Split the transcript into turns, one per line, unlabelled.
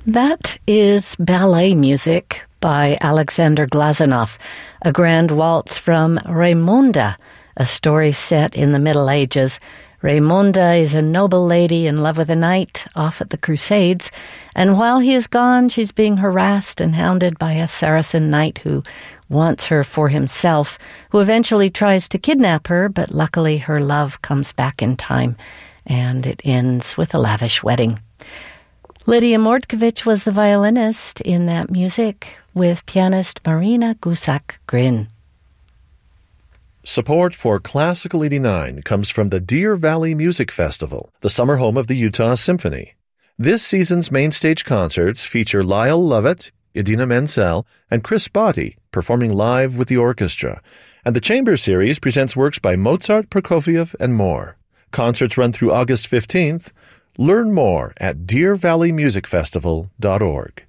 That is ballet music by Alexander Glazunov, a grand waltz from Raymonda, a story set in the Middle Ages. Raymonda is a noble lady in love with a knight off at the Crusades, and while he is gone, she's being harassed and hounded by a Saracen knight who wants her for himself, who eventually tries to kidnap her, but luckily her love comes back in time, and it ends with a lavish wedding. Lydia Mordkovich was the violinist in that music with pianist Marina Gusak-Grin.
Support for Classical 89 comes from the Deer Valley Music Festival, the summer home of the Utah Symphony. This season's main stage concerts feature Lyle Lovett, Idina Menzel, and Chris Botti performing live with the orchestra, and the Chamber Series presents works by Mozart, Prokofiev, and more. Concerts run through August 15th. Learn more at deervalleymusicfestival.org.